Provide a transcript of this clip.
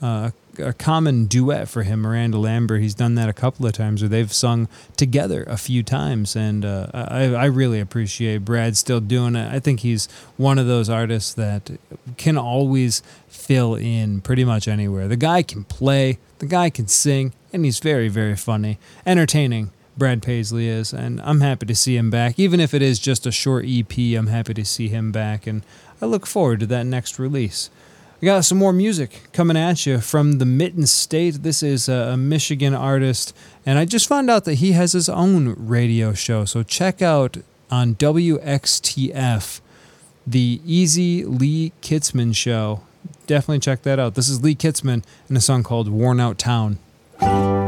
a common duet for him, Miranda Lambert. He's done that a couple of times, or they've sung together a few times, and I really appreciate Brad still doing it. I think he's one of those artists that can always fill in pretty much anywhere. The guy can play, the guy can sing, and he's very, very funny, entertaining. Brad Paisley is, and I'm happy to see him back. Even if it is just a short EP, I'm happy to see him back, and I look forward to that next release. We got some more music coming at you from the Mitten State. This is a Michigan artist, and I just found out that he has his own radio show, so check out on WXTF, the Easy Lee Kitzman Show. Definitely check that out. This is Lee Kitzman in a song called Worn Out Town.